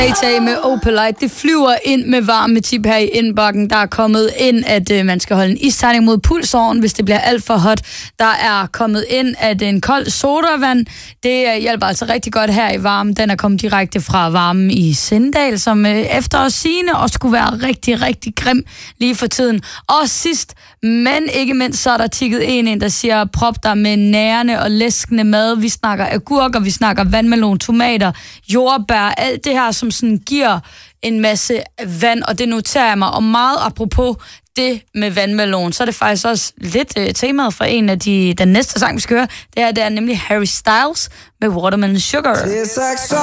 Data med Opalite. Det flyver ind med varme tip her i indbakken. Der er kommet ind, at man skal holde en istegning mod pulsåren, hvis det bliver alt for hot. Der er kommet ind, at en kold sodavand, det hjælper altså rigtig godt her i varmen. Den er kommet direkte fra varmen i Sindal, som efter os sigende og skulle være rigtig, rigtig grim lige for tiden. Og sidst, men ikke mindst, så er der tikket en, der siger, prop dig med nærende og læskende mad. Vi snakker agurker, vi snakker vandmelon, tomater, jordbær, alt det her, som sådan giver en masse vand, og det noterer jeg mig. Og meget apropos det med vandmelon, så er det faktisk også lidt temaet for en af den næste sang, vi skal høre. Det er nemlig Harry Styles med Watermelon Sugar.